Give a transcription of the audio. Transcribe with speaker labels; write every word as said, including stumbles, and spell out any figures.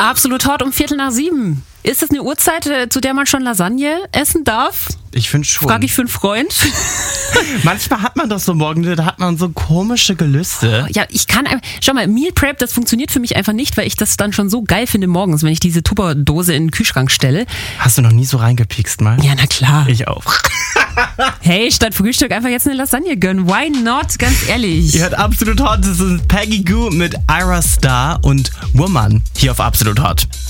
Speaker 1: Absolut hot um Viertel nach sieben. Ist das eine Uhrzeit, zu der man schon Lasagne essen darf?
Speaker 2: Ich finde schon.
Speaker 1: Frage ich für einen Freund.
Speaker 2: Manchmal hat man doch so Morgen, da hat man so komische Gelüste.
Speaker 1: Ja, ich kann einfach, schau mal, Meal Prep, das funktioniert für mich einfach nicht, weil ich das dann schon so geil finde morgens, wenn ich diese Tupperdose in den Kühlschrank stelle.
Speaker 2: Hast du noch nie so reingepiekst mal?
Speaker 1: Ja, na klar.
Speaker 2: Ich auch.
Speaker 1: Hey, statt Frühstück einfach jetzt eine Lasagne gönnen. Why not? Ganz ehrlich.
Speaker 2: Ihr hört Absolut Hot, das ist Peggy Gou mit Ira Star und Woman hier auf Absolut Hot.